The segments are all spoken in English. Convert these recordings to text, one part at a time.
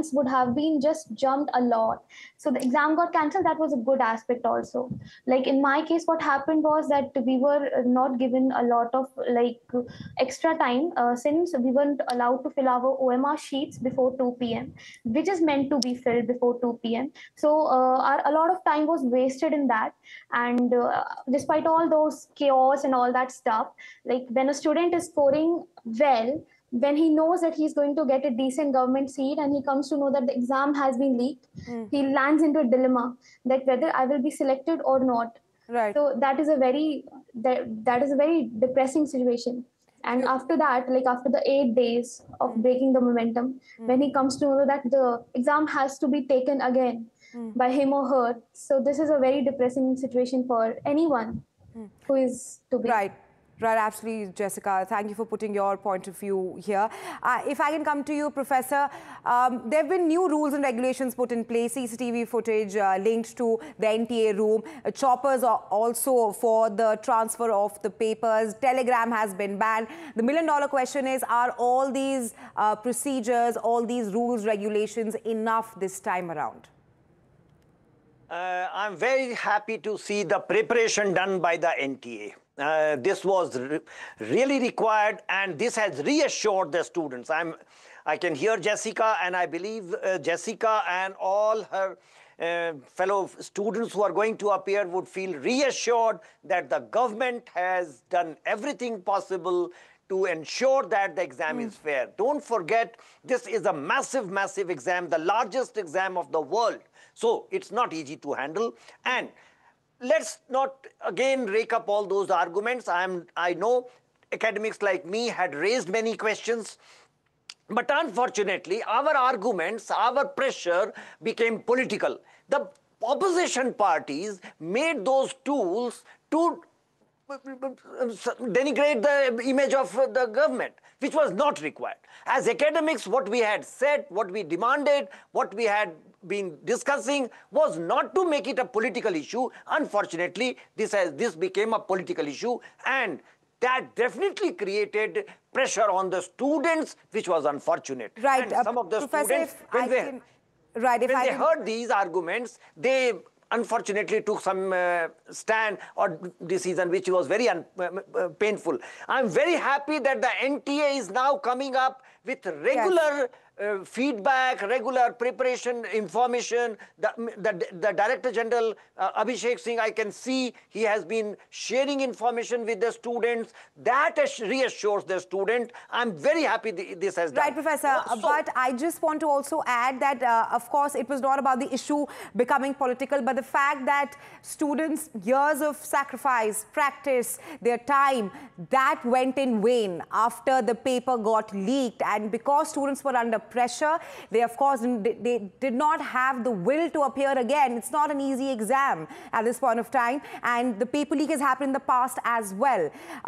chance would have been just jumped a lot. So the exam got cancelled. That was a good aspect also. Like in my case, what happened was that we were not given a lot of extra time, since we weren't allowed to fill our OMR sheets before 2 p.m., which is meant to be filled before 2 p.m. So a lot of time was wasted in that. And despite all those chaos and all that stuff, like when a student is scoring well, when he knows that he's going to get a decent government seat and he comes to know that the exam has been leaked, he lands into a dilemma that whether I will be selected or not. Right. So that is a very depressing situation. And after that, like after the 8 days of breaking the momentum, when he comes to know that the exam has to be taken again by him or her, so this is a very depressing situation for anyone who is to be. Right. Right, absolutely, Jessica. Thank you for putting your point of view here. If I can come to you, Professor, there have been new rules and regulations put in place, CCTV footage linked to the NTA room. Choppers are also for the transfer of the papers. Telegram has been banned. The million-dollar question is, are all these procedures, all these rules, regulations enough this time around? I'm very happy to see the preparation done by the NTA. This was really required, and this has reassured the students. I can hear Jessica, and I believe Jessica and all her fellow students who are going to appear would feel reassured that the government has done everything possible to ensure that the exam is fair. Don't forget, this is a massive, massive exam, the largest exam of the world. So it's not easy to handle. And let's not again rake up all those arguments. I know academics like me had raised many questions, but unfortunately, our arguments, our pressure became political. The opposition parties made those tools to denigrate the image of the government, which was not required. As academics, what we had said, what we demanded, what we had been discussing was not to make it a political issue. Unfortunately, this became a political issue, and that definitely created pressure on the students, which was unfortunate. Right. And some of the students, when they heard these arguments, they unfortunately took some stand or decision which was very painful. I'm very happy that the NTA is now coming up with regular feedback, regular preparation, information. The Director General, Abhishek Singh, I can see he has been sharing information with the students. That reassures the student. I'm very happy this has done. Right, Professor. But I just want to also add that, of course, it was not about the issue becoming political, but the fact that students' years of sacrifice, practice, their time, that went in vain after the paper got leaked. And because students were under pressure, they of course they did not have the will to appear again. It's not an easy exam at this point of time, and the paper leak has happened in the past as well.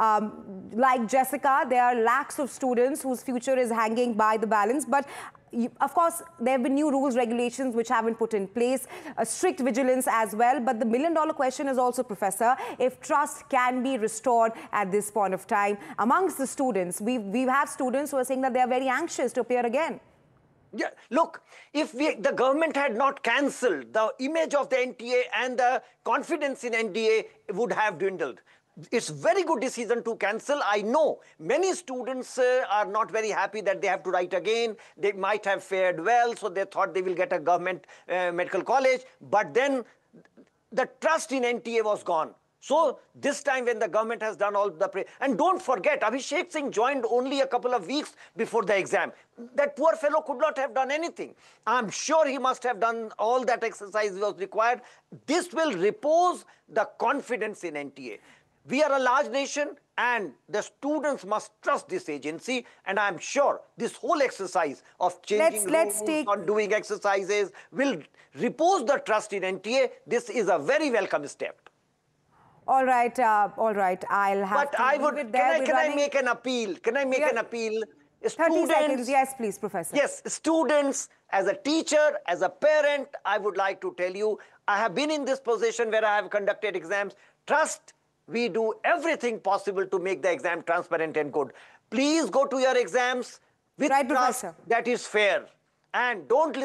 Like Jessica, there are lakhs of students whose future is hanging by the balance, but of course, there have been new rules, regulations which have been put in place, strict vigilance as well. But the million-dollar question is also, Professor, if trust can be restored at this point of time amongst the students. We have students who are saying that they are very anxious to appear again. Yeah, look, if the government had not cancelled, the image of the NTA and the confidence in NTA would have dwindled. It's very good decision to cancel. I know many students are not very happy that they have to write again. They might have fared well, so they thought they will get a government medical college. But then the trust in NTA was gone. So this time when the government has done all the... And don't forget, Abhishek Singh joined only a couple of weeks before the exam. That poor fellow could not have done anything. I'm sure he must have done all that exercise was required. This will repose the confidence in NTA. We are a large nation, and the students must trust this agency. And I'm sure this whole exercise of changing rules on doing exercises will repose the trust in NTA. This is a very welcome step. All right, I'll have to leave it there. Can I make an appeal? Can I make an appeal? 30 seconds, yes, please, Professor. Yes, students, as a teacher, as a parent, I would like to tell you, I have been in this position where I have conducted exams. Trust, we do everything possible to make the exam transparent and good. Please go to your exams with trust that is fair. And don't